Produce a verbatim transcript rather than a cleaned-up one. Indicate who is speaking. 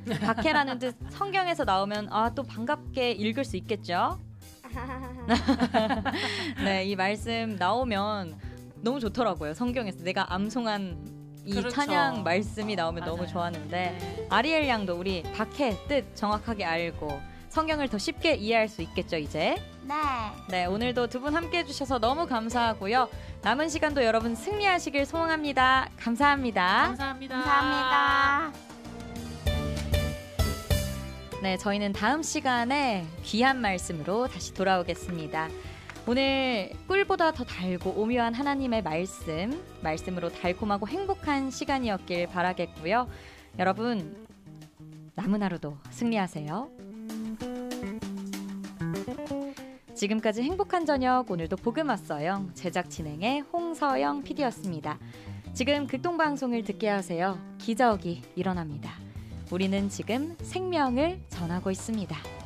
Speaker 1: 박해라는 뜻 성경에서 나오면 아, 또 반갑게 읽을 수 있겠죠? 네, 이 말씀 나오면 너무 좋더라고요. 성경에서 내가 암송한 이
Speaker 2: 그렇죠.
Speaker 1: 찬양 말씀이 나오면
Speaker 2: 맞아요.
Speaker 1: 너무 좋았는데
Speaker 2: 네.
Speaker 1: 아리엘 양도 우리 박해 뜻 정확하게 알고 성경을 더 쉽게 이해할 수 있겠죠, 이제?
Speaker 3: 네.
Speaker 1: 네, 오늘도 두 분 함께 해주셔서 너무 감사하고요. 남은 시간도 여러분 승리하시길 소원합니다. 감사합니다.
Speaker 2: 감사합니다.
Speaker 3: 감사합니다.
Speaker 1: 네, 저희는 다음 시간에 귀한 말씀으로 다시 돌아오겠습니다. 오늘 꿀보다 더 달고 오묘한 하나님의 말씀, 말씀으로 달콤하고 행복한 시간이었길 바라겠고요. 여러분, 남은 하루도 승리하세요. 지금까지 행복한 저녁, 오늘도 복음 왔어요. 제작 진행의 홍서영 피디였습니다. 지금 극동방송을 듣게 하세요. 기적이 일어납니다. 우리는 지금 생명을 전하고 있습니다.